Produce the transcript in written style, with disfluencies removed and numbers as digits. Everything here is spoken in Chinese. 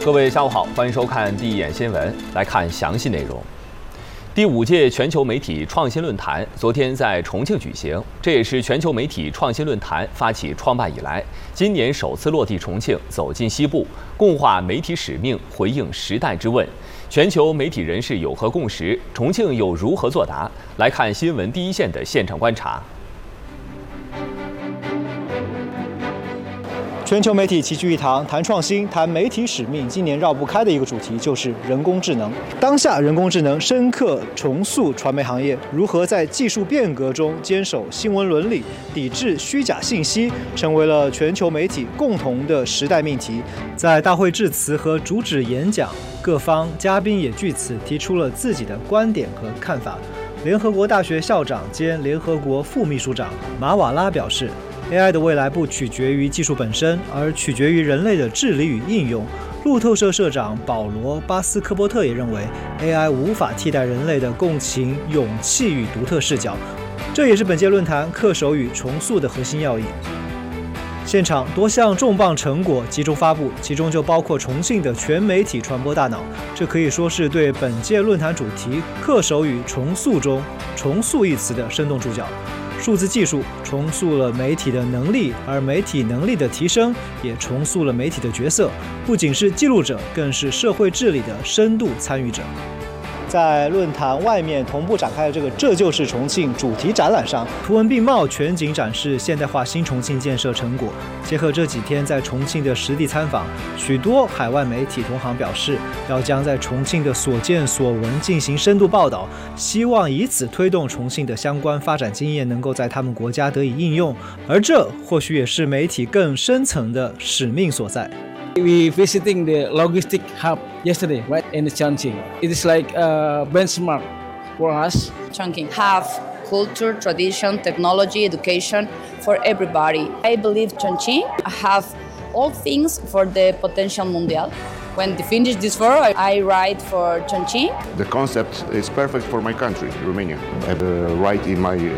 各位下午好，欢迎收看第一眼新闻，来看详细内容。第5届全球媒体创新论坛昨天在重庆举行，这也是全球媒体创新论坛发起创办以来，今年首次落地重庆，走进西部，共话媒体使命，回应时代之问。全球媒体人士有何共识？重庆又如何作答？来看新闻第一线的现场观察。 全球媒体齐聚一堂，谈创新，谈媒体使命。今年绕不开的一个主题就是人工智能。当下，人工智能深刻重塑传媒行业，如何在技术变革中坚守新闻伦理，抵制虚假信息，成为了全球媒体共同的时代命题。在大会致辞和主旨演讲，各方嘉宾也据此提出了自己的观点和看法。联合国大学校长兼联合国副秘书长马瓦拉表示，AI 的未来不取决于技术本身，而取决于人类的治理与应用。路透社社长保罗·巴斯科波特也认为 ，AI 无法替代人类的共情、勇气与独特视角，这也是本届论坛恪守与重塑的核心要义。现场多项重磅成果集中发布，其中就包括重庆的全媒体传播大脑，这可以说是对本届论坛主题恪守与重塑中“重塑”一词的生动注脚。数字技术重塑了媒体的能力，而媒体能力的提升也重塑了媒体的角色，不仅是记录者，更是社会治理的深度参与者。在论坛外面同步展开的这就是重庆主题展览上，图文并茂，全景展示现代化新重庆建设成果。结合这几天在重庆的实地参访，许多海外媒体同行表示，要将在重庆的所见所闻进行深度报道，希望以此推动重庆的相关发展经验能够在他们国家得以应用，而这或许也是媒体更深层的使命所在。 We visiting the logistic hub yesterday, right, in Chongqing. It is like a benchmark for us. Chongqing have culture, tradition, technology, education for everybody. I believe Chongqing have all things for the potential mundial. When they finish this war, I write for Chongqing. The concept is perfect for my country, Romania. I write in my